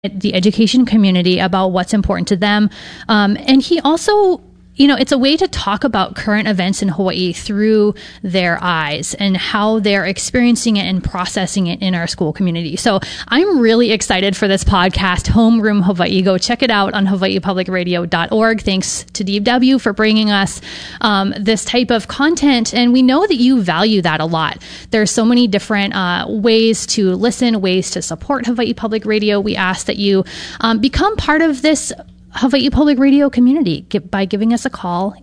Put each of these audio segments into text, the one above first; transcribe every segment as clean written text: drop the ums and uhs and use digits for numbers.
the education community about what's important to them. And he also, it's a way to talk about current events in Hawaii through their eyes and how they're experiencing it and processing it in our school community. So I'm really excited for this podcast, Homeroom Hawaii. Go check it out on hawaiipublicradio.org. Thanks to DW for bringing us this type of content. And we know that you value that a lot. There's so many different ways to listen, ways to support Hawaii Public Radio. We ask that you become part of this Hawaii Public Radio community by giving us a call,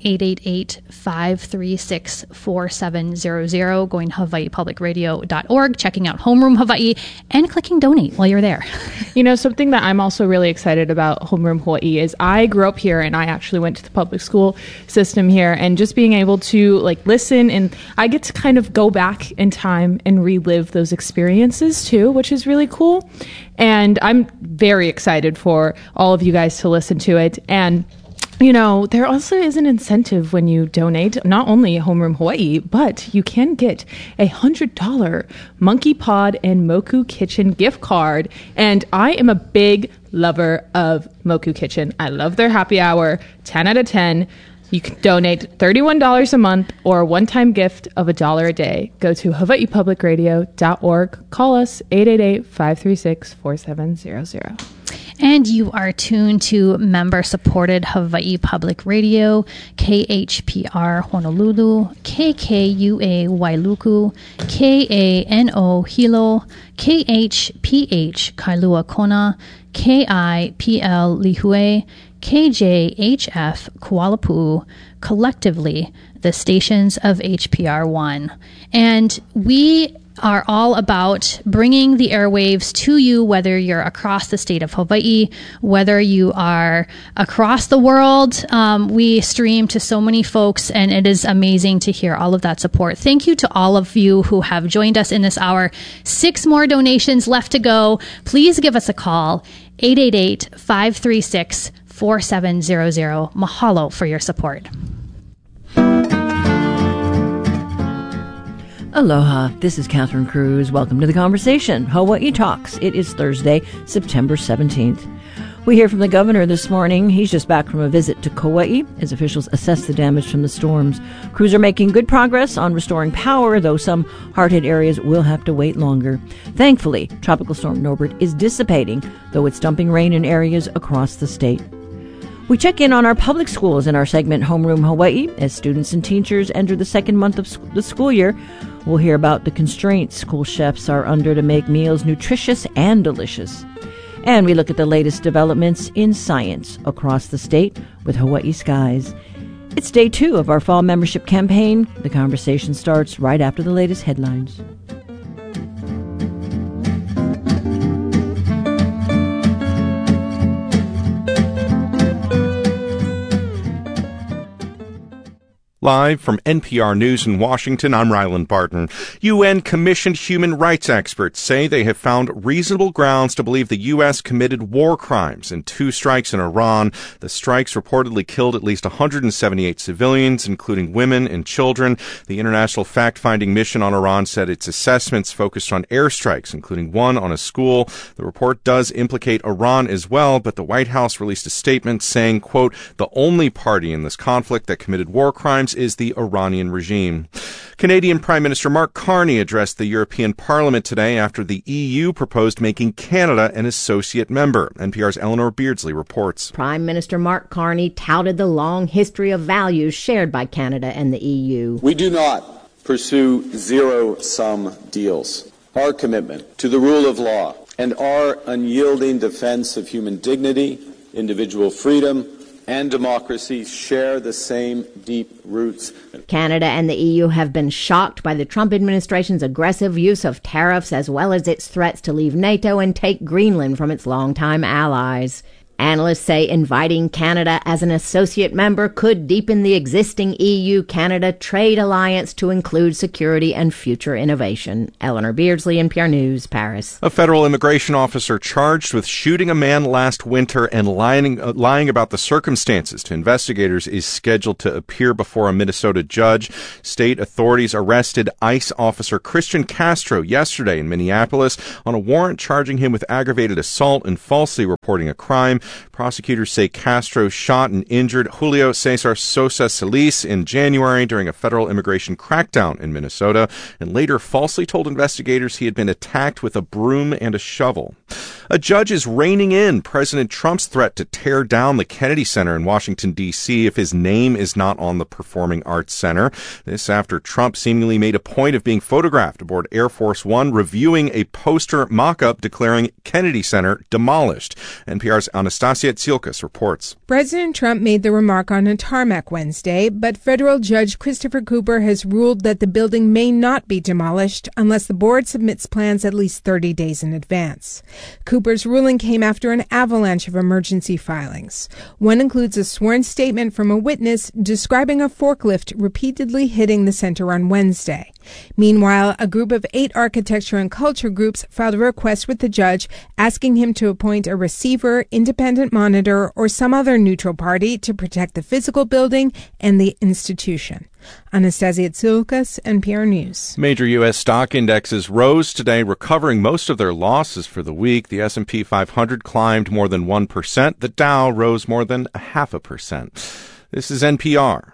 888-536-4700, going to hawaiipublicradio.org, checking out Homeroom Hawaii, and clicking donate while you're there. Something that I'm also really excited about Homeroom Hawaii is I grew up here and I actually went to the public school system here, and just being able to listen, and I get to kind of go back in time and relive those experiences too, which is really cool. And I'm very excited for all of you guys to listen to it. And, there also is an incentive when you donate, not only Homeroom Hawaii, but you can get a $100 Monkey Pod and Moku Kitchen gift card. And I am a big lover of Moku Kitchen. I love their happy hour, 10 out of 10. You can donate $31 a month or a one-time gift of $1 a day. Go to hawaiipublicradio.org. Call us 888-536-4700. And you are tuned to member-supported Hawaii Public Radio, KHPR Honolulu, KKUA Wailuku, KANO Hilo, KHPH Kailua Kona, KIPL Lihue, KJHF Kuala Pu'u, collectively the stations of HPR1. And we are all about bringing the airwaves to you, whether you're across the state of Hawaii, whether you are across the world. We stream to so many folks, and it is amazing to hear all of that support. Thank you to all of you who have joined us in this hour. 6 more donations left to go. Please give us a call, 888-536-4700. Mahalo for your support. Aloha, this is Catherine Cruz. Welcome to the conversation, Hawaii Talks. It is Thursday, September 17th. We hear from the governor this morning. He's just back from a visit to Kauai as officials assess the damage from the storms. Crews are making good progress on restoring power, though some hard-hit areas will have to wait longer. Thankfully, Tropical Storm Norbert is dissipating, though it's dumping rain in areas across the state. We check in on our public schools in our segment Homeroom Hawaii as students and teachers enter the second month of the school year. We'll hear about the constraints school chefs are under to make meals nutritious and delicious. And we look at the latest developments in science across the state with Hawaii Skies. It's day 2 of our fall membership campaign. The conversation starts right after the latest headlines. Live from NPR News in Washington, I'm Ryland Barton. UN-commissioned human rights experts say they have found reasonable grounds to believe the U.S. committed war crimes in 2 strikes in Iran. The strikes reportedly killed at least 178 civilians, including women and children. The International Fact-Finding Mission on Iran said its assessments focused on airstrikes, including one on a school. The report does implicate Iran as well, but the White House released a statement saying, quote, the only party in this conflict that committed war crimes is the Iranian regime. Canadian Prime Minister Mark Carney addressed the European Parliament today after the EU proposed making Canada an associate member. NPR's Eleanor Beardsley reports. Prime Minister Mark Carney touted the long history of values shared by Canada and the EU. We do not pursue zero-sum deals. Our commitment to the rule of law and our unyielding defense of human dignity, individual freedom, and democracy share the same deep roots. Canada and the EU have been shocked by the Trump administration's aggressive use of tariffs as well as its threats to leave NATO and take Greenland from its longtime allies. Analysts say inviting Canada as an associate member could deepen the existing EU-Canada trade alliance to include security and future innovation. Eleanor Beardsley, NPR News, Paris. A federal immigration officer charged with shooting a man last winter and lying about the circumstances to investigators is scheduled to appear before a Minnesota judge. State authorities arrested ICE officer Christian Castro yesterday in Minneapolis on a warrant charging him with aggravated assault and falsely reporting a crime. Prosecutors say Castro shot and injured Julio Cesar Sosa Solis in January during a federal immigration crackdown in Minnesota, and later falsely told investigators he had been attacked with a broom and a shovel. A judge is reining in President Trump's threat to tear down the Kennedy Center in Washington, D.C. if his name is not on the Performing Arts Center. This after Trump seemingly made a point of being photographed aboard Air Force One reviewing a poster mock-up declaring Kennedy Center demolished. NPR's Anastasia Tsiolkas reports. President Trump made the remark on a tarmac Wednesday, but federal judge Christopher Cooper has ruled that the building may not be demolished unless the board submits plans at least 30 days in advance. Cooper's ruling came after an avalanche of emergency filings. One includes a sworn statement from a witness describing a forklift repeatedly hitting the center on Wednesday. Meanwhile, a group of 8 architecture and culture groups filed a request with the judge asking him to appoint a receiver, independent monitor, or some other neutral party to protect the physical building and the institution. Anastasia Tsiolkas, NPR News. Major U.S. stock indexes rose today, recovering most of their losses for the week. The S&P 500 climbed more than 1%. The Dow rose more than 0.5%. This is NPR.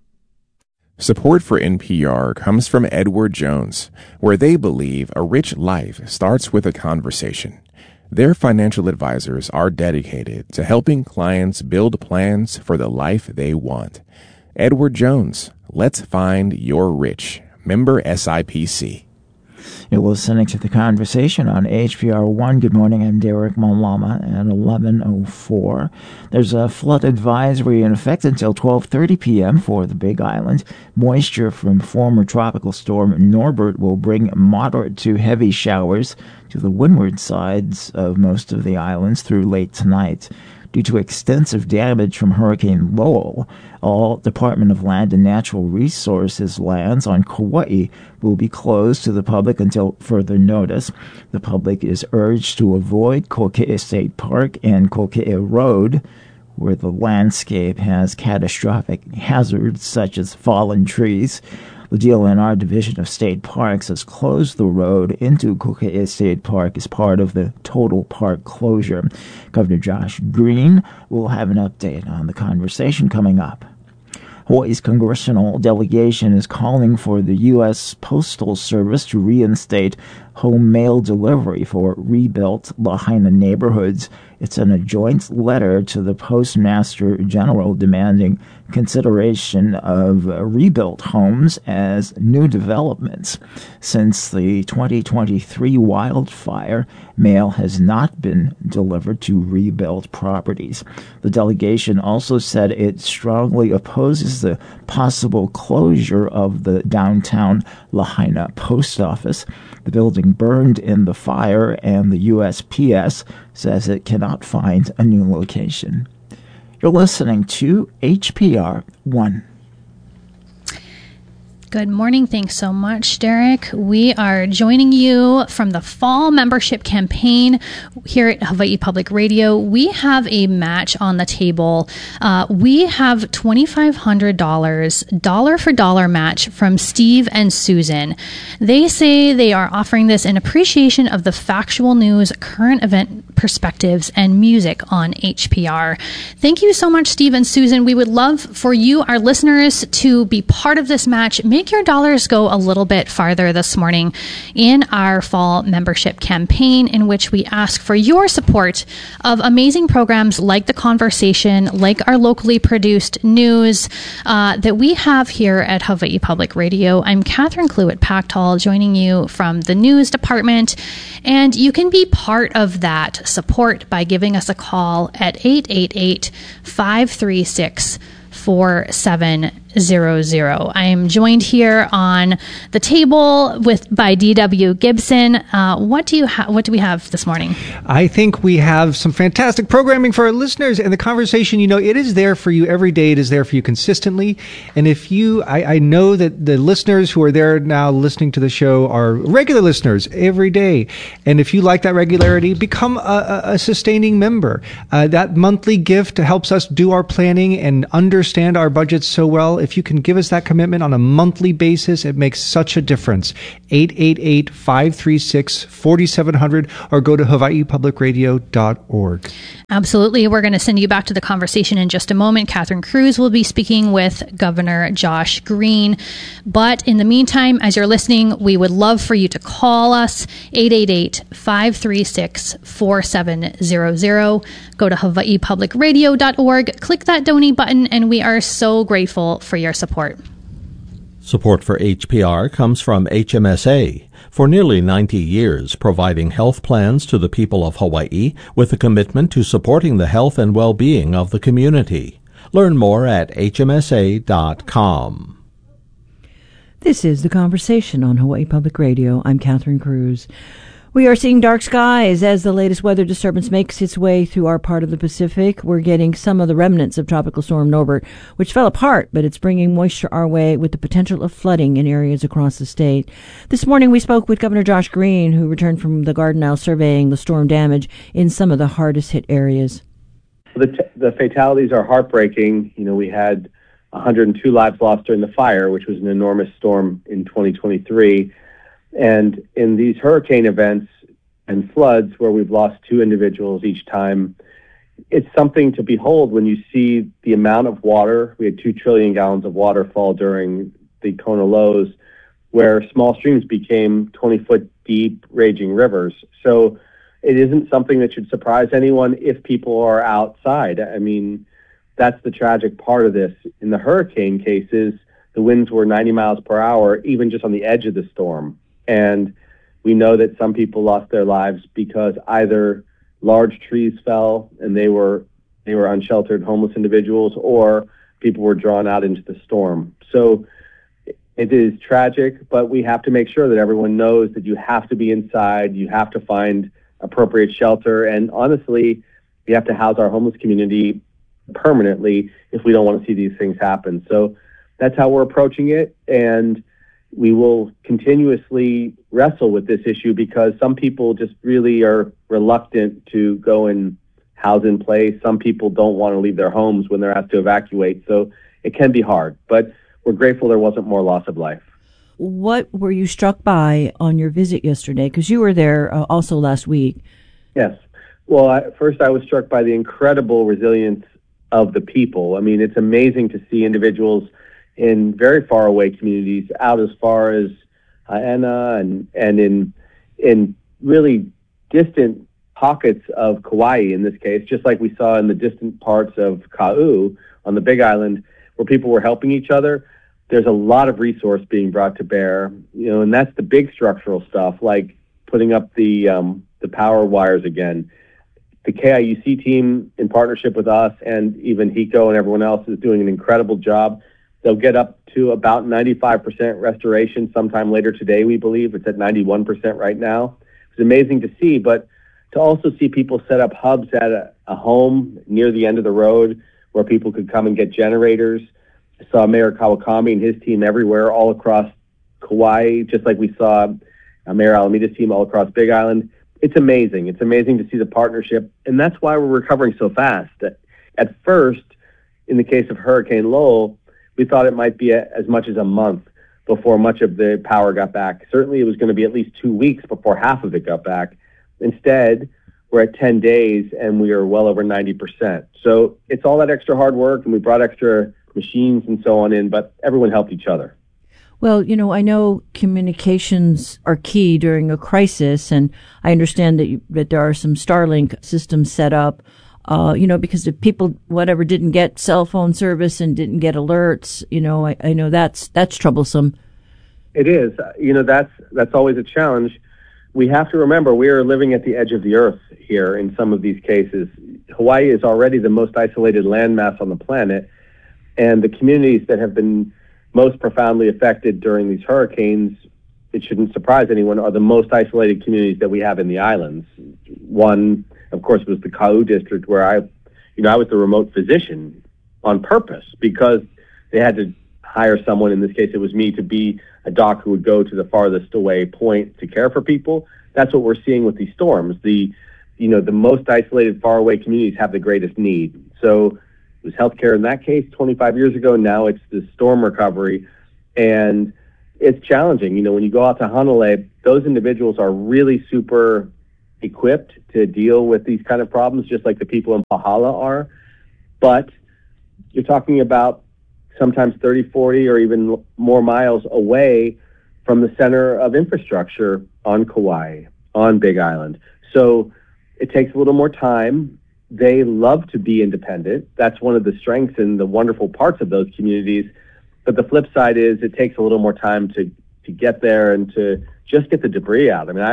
Support for NPR comes from Edward Jones, where they believe a rich life starts with a conversation. Their financial advisors are dedicated to helping clients build plans for the life they want. Edward Jones, let's find your rich. Member SIPC. You're listening to The Conversation on HPR 1. Good morning, I'm Derek Malama at 11:04. There's a flood advisory in effect until 12:30 p.m. for the Big Island. Moisture from former tropical storm Norbert will bring moderate to heavy showers to the windward sides of most of the islands through late tonight. Due to extensive damage from Hurricane Lowell, all Department of Land and Natural Resources lands on Kauai will be closed to the public until further notice. The public is urged to avoid Kokea State Park and Kokea Road, where the landscape has catastrophic hazards such as fallen trees. The DLNR Division of State Parks has closed the road into Kokea State Park as part of the total park closure. Governor Josh Green will have an update on the conversation coming up. Hawaii's congressional delegation is calling for the U.S. Postal Service to reinstate home mail delivery for rebuilt Lahaina neighborhoods. It's in a joint letter to the Postmaster General demanding consideration of rebuilt homes as new developments. Since the 2023 wildfire, mail has not been delivered to rebuilt properties. The delegation also said it strongly opposes the possible closure of the downtown Lahaina post office. The building burned in the fire, and the USPS says it cannot find a new location. You're listening to HPR 1. Good morning. Thanks so much, Derek. We are joining you from the fall membership campaign here at Hawaii Public Radio. We have a match on the table. We have $2,500 dollar for dollar match from Steve and Susan. They say they are offering this in appreciation of the factual news, current event perspectives, and music on HPR. Thank you so much, Steve and Susan. We would love for you, our listeners, to be part of this match. Make your dollars go a little bit farther this morning in our fall membership campaign, in which we ask for your support of amazing programs like The Conversation, like our locally produced news that we have here at Hawaii Public Radio. I'm Catherine Cluett-Pactall, joining you from the news department, and you can be part of that support by giving us a call at 888-536-4700. I am joined here on the table by D.W. Gibson. What do we have this morning? I think we have some fantastic programming for our listeners, and the conversation, it is there for you every day. It is there for you consistently. And if I know that the listeners who are there now listening to the show are regular listeners every day. And if you like that regularity, become a sustaining member. That monthly gift helps us do our planning and understand our budgets so well. If you can give us that commitment on a monthly basis, it makes such a difference. 888-536-4700 or go to hawaiipublicradio.org. Absolutely. We're going to send you back to the conversation in just a moment. Catherine Cruz will be speaking with Governor Josh Green. But in the meantime, as you're listening, we would love for you to call us, 888-536-4700. Go to hawaiipublicradio.org, click that donate button, and we are so grateful for your support. Support for HPR comes from HMSA, for nearly 90 years providing health plans to the people of Hawaii with a commitment to supporting the health and well-being of the community. Learn more at hmsa.com. This is The Conversation on Hawaii Public Radio. I'm Catherine Cruz. We are seeing dark skies as the latest weather disturbance makes its way through our part of the Pacific. We're getting some of the remnants of Tropical Storm Norbert, which fell apart, but it's bringing moisture our way with the potential of flooding in areas across the state. This morning we spoke with Governor Josh Green, who returned from the Garden Isle surveying the storm damage in some of the hardest hit areas. The fatalities are heartbreaking. We had 102 lives lost during the fire, which was an enormous storm in 2023. And in these hurricane events and floods where we've lost 2 individuals each time, it's something to behold when you see the amount of water. We had 2 trillion gallons of water fall during the Kona lows, where small streams became 20-foot deep raging rivers. So it isn't something that should surprise anyone if people are outside. I mean, that's the tragic part of this. In the hurricane cases, the winds were 90 miles per hour, even just on the edge of the storm. And we know that some people lost their lives because either large trees fell and they were unsheltered homeless individuals, or people were drawn out into the storm. So it is tragic, but we have to make sure that everyone knows that you have to be inside, you have to find appropriate shelter, and honestly, we have to house our homeless community permanently if we don't want to see these things happen. So that's how we're approaching it, and we will continuously wrestle with this issue because some people just really are reluctant to go and house in place. Some people don't want to leave their homes when they're asked to evacuate. So it can be hard, but we're grateful there wasn't more loss of life. What were you struck by on your visit yesterday? Because you were there also last week. Yes. Well, first I was struck by the incredible resilience of the people. I mean, it's amazing to see individuals in very far away communities out as far as Ha'ena and in really distant pockets of Kauai in this case, just like we saw in the distant parts of Ka'u on the Big Island where people were helping each other. There's a lot of resource being brought to bear, and that's the big structural stuff, like putting up the power wires again. The KIUC team, in partnership with us and even HECO and everyone else, is doing an incredible job. They'll get up to about 95% restoration sometime later today, we believe. It's at 91% right now. It's amazing to see, but to also see people set up hubs at a home near the end of the road where people could come and get generators. I saw Mayor Kawakami and his team everywhere, all across Kauai, just like we saw Mayor Alameda's team all across Big Island. It's amazing. It's amazing to see the partnership, and that's why we're recovering so fast. At first, in the case of Hurricane Lowell, we thought it might be as much as a month before much of the power got back. Certainly, it was going to be at least 2 weeks before half of it got back. Instead, we're at 10 days, and we are well over 90%. So it's all that extra hard work, and we brought extra machines and so on in, but everyone helped each other. Well, I know communications are key during a crisis, and I understand that there are some Starlink systems set up, because if people, didn't get cell phone service and didn't get alerts, I know that's troublesome. It is. That's always a challenge. We have to remember we are living at the edge of the earth here in some of these cases. Hawaii is already the most isolated landmass on the planet. And the communities that have been most profoundly affected during these hurricanes, it shouldn't surprise anyone, are the most isolated communities that we have in the islands. One, of course, was the Kau district, where I was the remote physician on purpose because they had to hire someone, in this case it was me, to be a doc who would go to the farthest away point to care for people. That's what we're seeing with these storms. The most isolated, faraway communities have the greatest need. So it was healthcare in that case 25 years ago. Now it's the storm recovery. And it's challenging. When you go out to Hanalei, those individuals are really super equipped to deal with these kind of problems, just like the people in Pahala are. But you're talking about sometimes 30, 40, or even more miles away from the center of infrastructure on Kauai, on Big Island. So it takes a little more time. They love to be independent. That's one of the strengths and the wonderful parts of those communities. But the flip side is it takes a little more time to get there and to just get the debris out. I mean,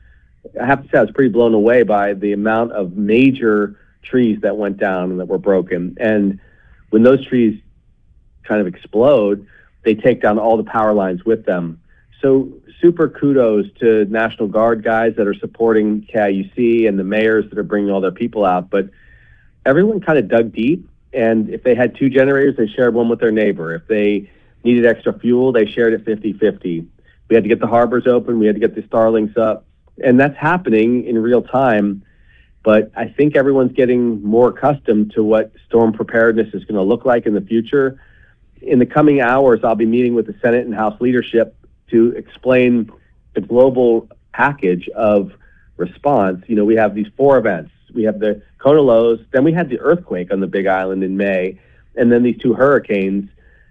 I have to say I was pretty blown away by the amount of major trees that went down and that were broken. And when those trees kind of explode, they take down all the power lines with them. So super kudos to National Guard guys that are supporting KIUC and the mayors that are bringing all their people out. But everyone kind of dug deep, and if they had 2 generators, they shared one with their neighbor. If they needed extra fuel, they shared it 50-50. We had to get the harbors open. We had to get the Starlinks up. And that's happening in real time. But I think everyone's getting more accustomed to what storm preparedness is going to look like in the future. In the coming hours, I'll be meeting with the Senate and House leadership to explain the global package of response. We have these 4 events. We have the Kona lows, then we had the earthquake on the Big Island in May, and then these 2 hurricanes.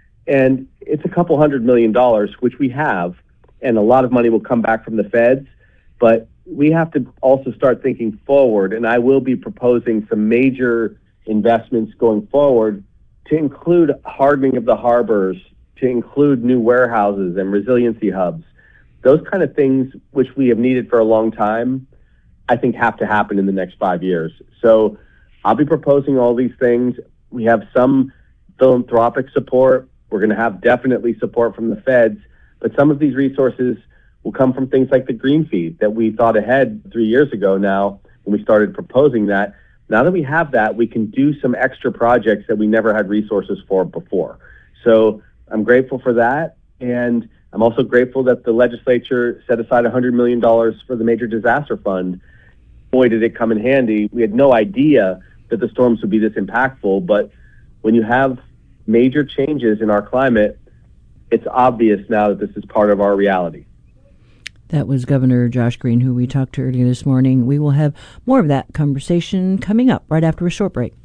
And it's $200 million, which we have, and a lot of money will come back from the feds. But we have to also start thinking forward, and I will be proposing some major investments going forward to include hardening of the harbors, to include new warehouses and resiliency hubs. Those kind of things, which we have needed for a long time, I think have to happen in the next 5 years. So I'll be proposing all these things. We have some philanthropic support. We're going to have definitely support from the feds, but some of these resources will come from things like the green fee that we thought ahead 3 years ago now when we started proposing that. Now that we have that, we can do some extra projects that we never had resources for before. So I'm grateful for that. And I'm also grateful that the legislature set aside $100 million for the Major Disaster Fund. Boy, did it come in handy. We had no idea that the storms would be this impactful, but when you have major changes in our climate, it's obvious now that this is part of our reality. That was Governor Josh Green, who we talked to earlier this morning. We will have more of that conversation coming up right after a short break.